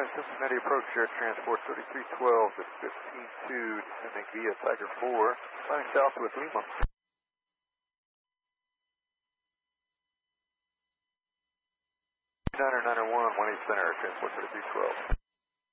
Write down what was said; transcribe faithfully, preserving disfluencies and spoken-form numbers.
Cincinnati approach, Air Transport thirty-three twelve to fifteen two, descending via Tiger four, flying south with Lima. niner niner one, one eight center, Air Transport thirty-three twelve.